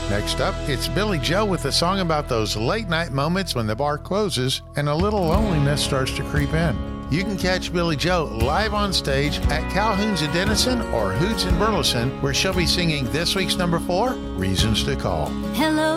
Next up, it's Billy Joe with a song about those late night moments when the bar closes and a little loneliness starts to creep in. You can catch Billy Joe live on stage at Calhoun's in Denison or Hoots in Burleson, where she'll be singing this week's number 4, Reasons to Call. Hello.